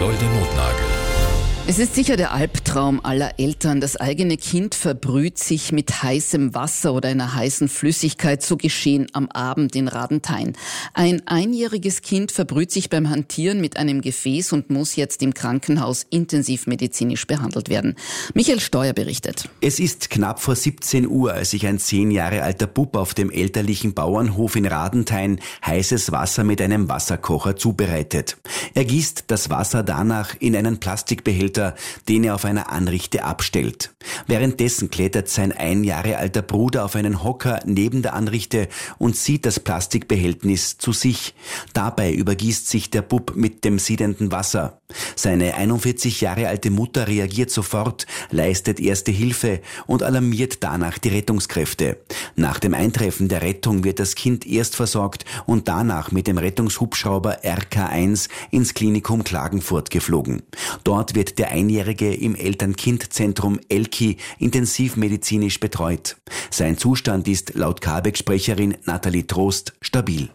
Isolde Notnagel. Es ist sicher der Albtraum aller Eltern. Das eigene Kind verbrüht sich mit heißem Wasser oder einer heißen Flüssigkeit, so geschehen am Abend in Radenthein. Ein einjähriges Kind verbrüht sich beim Hantieren mit einem Gefäß und muss jetzt im Krankenhaus intensivmedizinisch behandelt werden. Michael Steuer berichtet. Es ist knapp vor 17 Uhr, als sich ein 10 Jahre alter Bub auf dem elterlichen Bauernhof in Radenthein heißes Wasser mit einem Wasserkocher zubereitet. Er gießt das Wasser danach in einen Plastikbehälter, den er auf einer Anrichte abstellt. Währenddessen klettert sein 1 Jahre alter Bruder auf einen Hocker neben der Anrichte und zieht das Plastikbehältnis zu sich. Dabei übergießt sich der Bub mit dem siedenden Wasser. Seine 41 Jahre alte Mutter reagiert sofort, leistet erste Hilfe und alarmiert danach die Rettungskräfte. Nach dem Eintreffen der Rettung wird das Kind erst versorgt und danach mit dem Rettungshubschrauber RK1 ins Klinikum Klagenfurt geflogen. Dort wird der Einjährige im Eltern-Kind-Zentrum Elki intensivmedizinisch betreut. Sein Zustand ist laut Karbeck-Sprecherin Nathalie Trost stabil.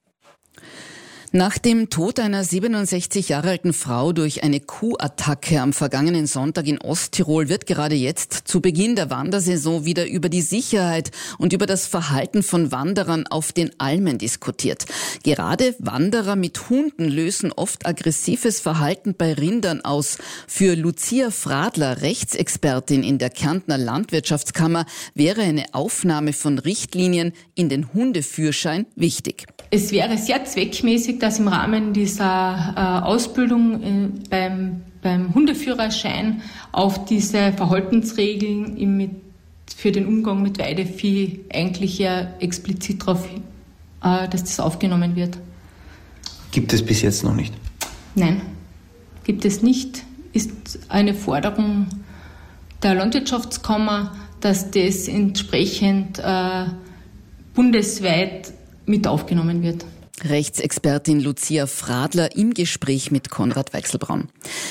Nach dem Tod einer 67 Jahre alten Frau durch eine Kuhattacke am vergangenen Sonntag in Osttirol wird gerade jetzt zu Beginn der Wandersaison wieder über die Sicherheit und über das Verhalten von Wanderern auf den Almen diskutiert. Gerade Wanderer mit Hunden lösen oft aggressives Verhalten bei Rindern aus. Für Lucia Fradler, Rechtsexpertin in der Kärntner Landwirtschaftskammer, wäre eine Aufnahme von Richtlinien in den Hundeführerschein wichtig. Es wäre sehr zweckmäßig, dass im Rahmen dieser Ausbildung beim Hundeführerschein auf diese Verhaltensregeln für den Umgang mit Weidevieh eigentlich ja explizit darauf, dass das aufgenommen wird. Gibt es bis jetzt noch nicht? Nein, gibt es nicht. Ist eine Forderung der Landwirtschaftskammer, dass das entsprechend bundesweit mit aufgenommen wird. Rechtsexpertin Lucia Fradler im Gespräch mit Konrad Weichselbraun.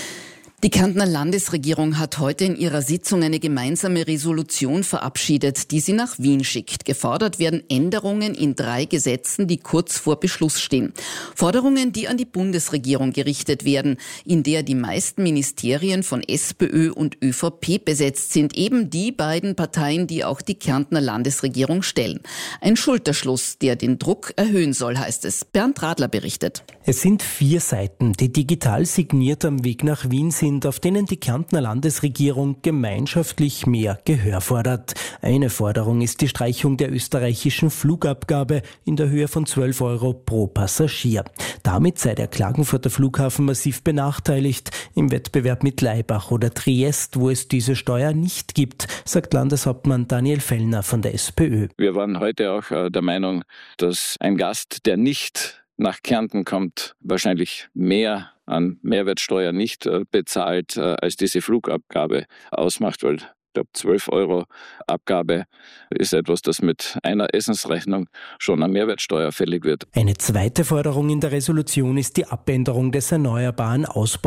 Die Kärntner Landesregierung hat heute in ihrer Sitzung eine gemeinsame Resolution verabschiedet, die sie nach Wien schickt. Gefordert werden Änderungen in 3 Gesetzen, die kurz vor Beschluss stehen. Forderungen, die an die Bundesregierung gerichtet werden, in der die meisten Ministerien von SPÖ und ÖVP besetzt sind. Eben die beiden Parteien, die auch die Kärntner Landesregierung stellen. Ein Schulterschluss, der den Druck erhöhen soll, heißt es. Bernd Radler berichtet. Es sind 4 Seiten, die digital signiert am Weg nach Wien sind, auf denen die Kärntner Landesregierung gemeinschaftlich mehr Gehör fordert. Eine Forderung ist die Streichung der österreichischen Flugabgabe in der Höhe von 12 € pro Passagier. Damit sei der Klagenfurter Flughafen massiv benachteiligt im Wettbewerb mit Laibach oder Triest, wo es diese Steuer nicht gibt, sagt Landeshauptmann Daniel Fellner von der SPÖ. Wir waren heute auch der Meinung, dass ein Gast, der nicht nach Kärnten kommt, wahrscheinlich mehr an Mehrwertsteuer nicht bezahlt, als diese Flugabgabe ausmacht, weil ich glaube 12 € Abgabe ist etwas, das mit einer Essensrechnung schon an Mehrwertsteuer fällig wird. Eine zweite Forderung in der Resolution ist die Abänderung des Erneuerbaren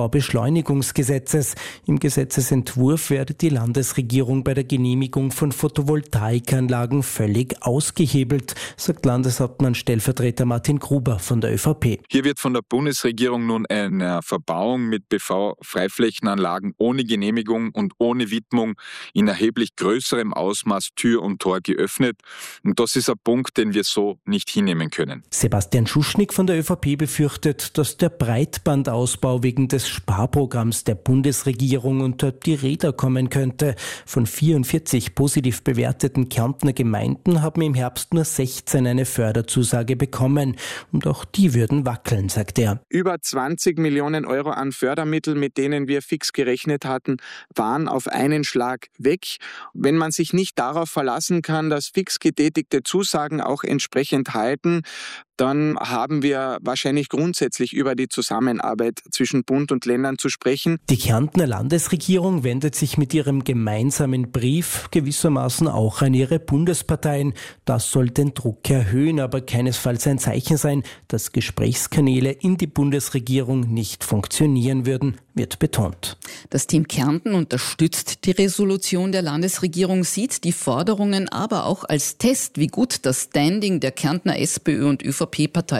Ausbaubeschleunigungsgesetzes. Im Gesetzesentwurf werde die Landesregierung bei der Genehmigung von Photovoltaikanlagen völlig ausgehebelt, sagt Landeshauptmann Stellvertreter Martin Gruber von der ÖVP. Hier wird von der Bundesregierung nun eine Verbauung mit PV-Freiflächenanlagen ohne Genehmigung und ohne Widmung in erheblich größerem Ausmaß Tür und Tor geöffnet. Und das ist ein Punkt, den wir so nicht hinnehmen können. Sebastian Schuschnigg von der ÖVP befürchtet, dass der Breitbandausbau wegen des Sparprogramms der Bundesregierung unter die Räder kommen könnte. Von 44 positiv bewerteten Kärntner Gemeinden haben im Herbst nur 16 eine Förderzusage bekommen. Und auch die würden wackeln, sagt er. Über 20 Millionen € an Fördermitteln, mit denen wir fix gerechnet hatten, waren auf einen Schlag weg. Wenn man sich nicht darauf verlassen kann, dass fix getätigte Zusagen auch entsprechend halten, dann haben wir wahrscheinlich grundsätzlich über die Zusammenarbeit zwischen Bund und Ländern zu sprechen. Die Kärntner Landesregierung wendet sich mit ihrem gemeinsamen Brief gewissermaßen auch an ihre Bundesparteien. Das soll den Druck erhöhen, aber keinesfalls ein Zeichen sein, dass Gesprächskanäle in die Bundesregierung nicht funktionieren würden, wird betont. Das Team Kärnten unterstützt die Resolution der Landesregierung, sieht die Forderungen aber auch als Test, wie gut das Standing der Kärntner SPÖ und ÖVP-Partei